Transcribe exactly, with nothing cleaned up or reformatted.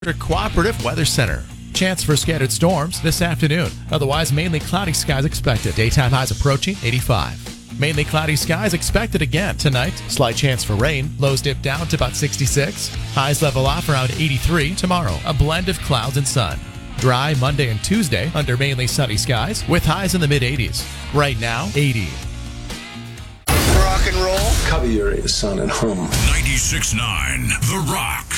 Cooperative Weather Center. Chance for scattered storms this afternoon. Otherwise, mainly cloudy skies expected. Daytime highs approaching eighty-five. Mainly cloudy skies expected again tonight. Slight chance for rain. Lows dip down to about sixty-six. Highs level off around eighty-three tomorrow. A blend of clouds and sun. Dry Monday and Tuesday under mainly sunny skies with highs in the mid-eighties. Right now, eighty. Rock and roll. Cover your ears, son, and hum. ninety-six point nine The Rock.